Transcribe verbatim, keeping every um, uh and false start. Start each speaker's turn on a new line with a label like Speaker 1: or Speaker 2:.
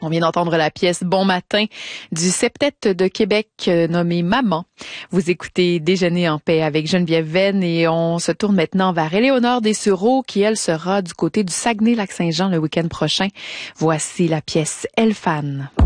Speaker 1: On vient d'entendre la pièce Bon matin du septet de Québec euh, nommé Maman. Vous écoutez Déjeuner en paix avec Geneviève Venn et on se tourne maintenant vers Éléonore Dessureau qui, elle, sera du côté du Saguenay-Lac-Saint-Jean le week-end prochain. Voici la pièce Elle fan.